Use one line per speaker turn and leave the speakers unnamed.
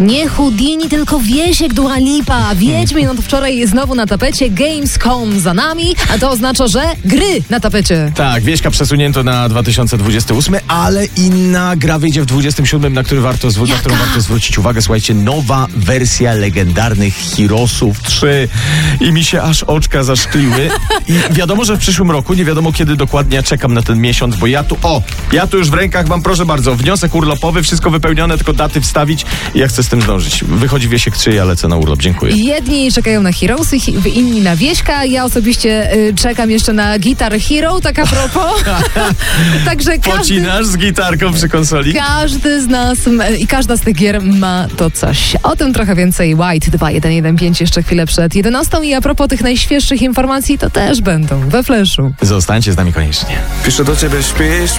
Nie Houdini, tylko Wiesiek Dua Lipa. Wiedźmin, no to wczoraj znowu na tapecie. Gamescom za nami, a to oznacza, że gry na tapecie.
Tak, Wieśka przesunięto na 2028, ale inna gra wyjdzie w 27, na którą warto zwrócić uwagę. Słuchajcie, nowa wersja legendarnych Heroesów 3 i mi się aż oczka zaszkliły. I wiadomo, że w przyszłym roku, nie wiadomo kiedy dokładnie, ja czekam na ten miesiąc, bo ja tu już w rękach mam, proszę bardzo, wniosek urlopowy, wszystko wypełnione, tylko daty wstawić i ja chcę z tym zdążyć. Wychodzi Wiesiek 3, ja lecę na urlop, dziękuję.
Jedni czekają na Heroesy, inni na Wieśka, ja osobiście czekam jeszcze na Guitar Hero, tak a propos. Także
Pocinasz z gitarką przy konsoli?
Każdy z nas i każda z tych gier ma to coś. O tym trochę więcej. White 2115 jeszcze chwilę przed 11 i a propos tych najświeższych informacji, to też będą we Flashu.
Zostańcie z nami koniecznie.
Piszę do ciebie, śpisz?